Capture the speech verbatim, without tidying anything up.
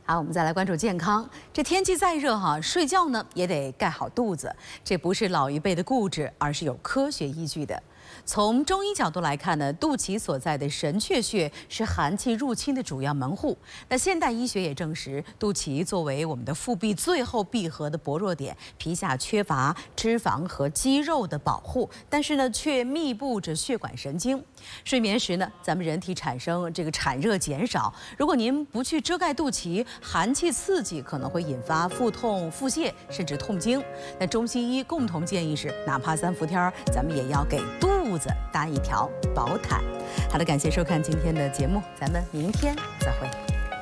好，我们再来关注健康。这天气再热哈，睡觉呢也得盖好肚子。这不是老一辈的固执，而是有科学依据的。从中医角度来看呢，肚脐所在的神阙穴是寒气入侵的主要门户。那现代医学也证实，肚脐作为我们的腹壁最后闭合的薄弱点，皮下缺乏脂肪和肌肉的保护，但是呢，却密布着血管神经。睡眠时呢，咱们人体产生这个产热减少。如果您不去遮盖肚脐，寒气刺激可能会引发腹痛、腹泻，甚至痛经。那中西医共同建议是，哪怕三伏天儿，咱们也要给肚子搭一条薄毯。好的，感谢收看今天的节目，咱们明天再会。